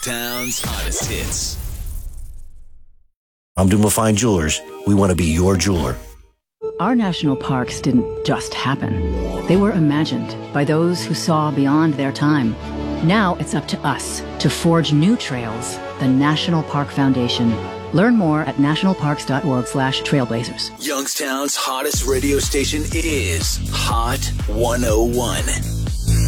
Youngstown's hottest hits. I'm Duma Fine Jewelers. We want to be your jeweler. Our national parks didn't just happen. They were imagined by those who saw beyond their time. Now it's up to us to forge new trails. The National Park Foundation. Learn more at nationalparks.org/trailblazers. Youngstown's hottest radio station is Hot 101.